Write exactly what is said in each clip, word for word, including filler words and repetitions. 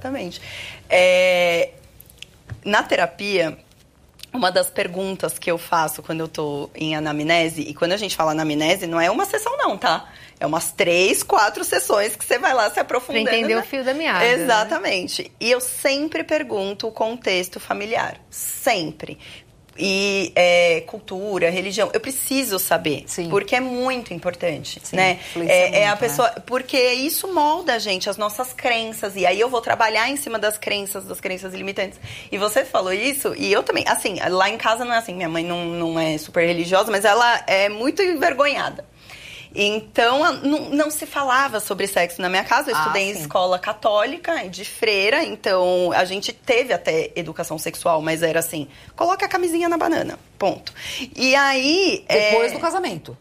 exatamente. É, na terapia, uma das perguntas que eu faço quando eu tô em anamnese, e quando a gente fala anamnese, não é uma sessão não, tá? É umas três, quatro sessões que você vai lá se aprofundando. Pra entender né? o fio da meada. Exatamente. Né? E eu sempre pergunto o contexto familiar. Sempre. E é, cultura, religião, eu preciso saber, Sim. porque é muito importante, Sim, né? É, muito, é a pessoa, né? Porque isso molda a gente, as nossas crenças, e aí eu vou trabalhar em cima das crenças, das crenças limitantes. E você falou isso, e eu também, assim, lá em casa não é assim, minha mãe não, não é super religiosa, mas ela é muito envergonhada. Então, não, não se falava sobre sexo na minha casa. Eu estudei ah, em escola católica, de freira. Então, a gente teve até educação sexual, mas era assim, coloca a camisinha na banana, ponto. E aí... Depois é... do casamento.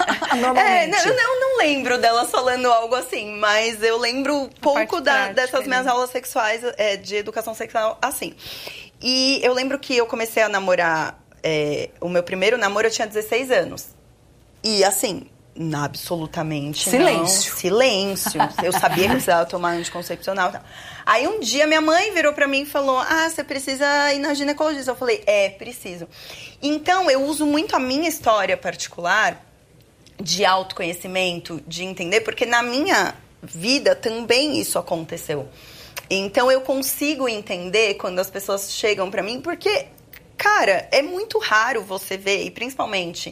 É, não, eu não lembro delas falando algo assim, mas eu lembro pouco da, dessas minhas né? aulas sexuais, é, de educação sexual, assim. E eu lembro que eu comecei a namorar... É, o meu primeiro namoro eu tinha dezesseis anos. E, assim... absolutamente silêncio. Não. Silêncio. Eu sabia que precisava tomar anticoncepcional. Aí um dia minha mãe virou pra mim e falou: ah, você precisa ir na ginecologista. Eu falei: é, preciso. Então eu uso muito a minha história particular de autoconhecimento, de entender, porque na minha vida também isso aconteceu. Então eu consigo entender quando as pessoas chegam pra mim, porque, cara, é muito raro você ver, e principalmente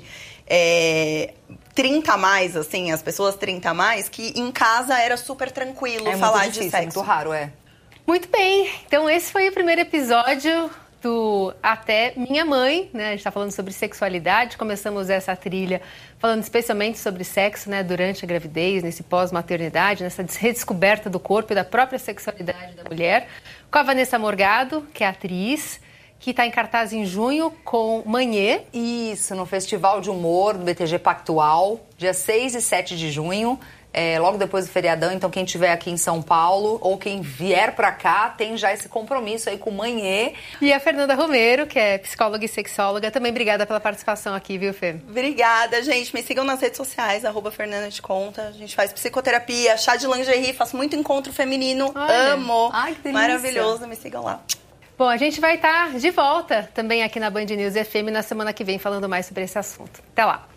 é, trinta a mais, assim, as pessoas trinta a mais, que em casa era super tranquilo é falar muito difícil, de sexo. É muito raro, é. Muito bem, então esse foi o primeiro episódio do Até Minha Mãe, né? A gente tá falando sobre sexualidade, começamos essa trilha falando especialmente sobre sexo, né? Durante a gravidez, nesse pós-maternidade, nessa redescoberta do corpo e da própria sexualidade da mulher, com a Vanessa Morgado, que é atriz, que está em cartaz em junho com Manhê. Isso, no Festival de Humor do B T G Pactual, dia seis e sete de junho, é, logo depois do feriadão. Então, quem estiver aqui em São Paulo ou quem vier para cá, tem já esse compromisso aí com Manhê. E a Fernanda Romero, que é psicóloga e sexóloga, também obrigada pela participação aqui, viu, Fê? Obrigada, gente. Me sigam nas redes sociais, arroba Fernanda de Conta. A gente faz psicoterapia, chá de lingerie, faço muito encontro feminino. Olha. Amo. Ai, que delícia. Maravilhoso, me sigam lá. Bom, a gente vai estar de volta também aqui na Band News F M na semana que vem falando mais sobre esse assunto. Até lá!